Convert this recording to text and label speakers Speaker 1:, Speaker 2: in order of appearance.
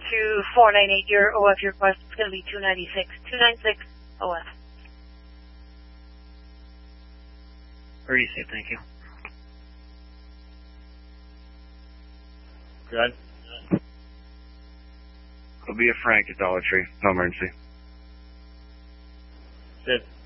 Speaker 1: to 498. Your OF request is going to be 296. 296 OF.
Speaker 2: Very safe, thank you.
Speaker 3: Good.
Speaker 4: It'll be a Frank at Dollar Tree. No emergency.
Speaker 3: Sid.